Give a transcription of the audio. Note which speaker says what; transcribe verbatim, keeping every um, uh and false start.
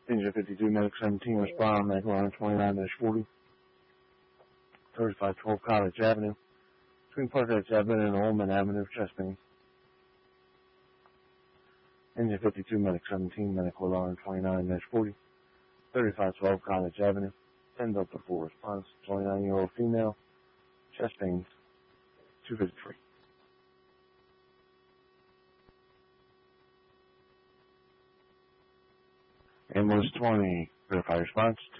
Speaker 1: Engine fifty-two, Medic seventeen, respond, Medical line twenty-nine forty, thirty-five twelve College Avenue, between Park Heights Avenue and Ullman Avenue, chest pains. Engine fifty-two, Medic seventeen, Medical line twenty-nine forty, thirty-five twelve College Avenue, ten Delta four response, twenty-nine-year-old female, chest pains, two fifty-three. Ambulance twenty, verify response,